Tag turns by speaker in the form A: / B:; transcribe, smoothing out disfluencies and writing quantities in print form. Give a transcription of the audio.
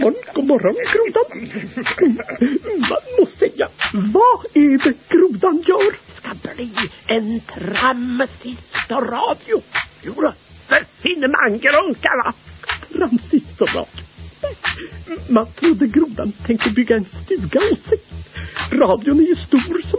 A: God morgon, grodan. Man måste säga, vad är det grodan gör?
B: Ska bli en transistorradio. Jo då, för Finneman Grunkarna.
A: Transistorradio. Man trodde grodan tänkte bygga en stuga åt sig. Radion är ju stor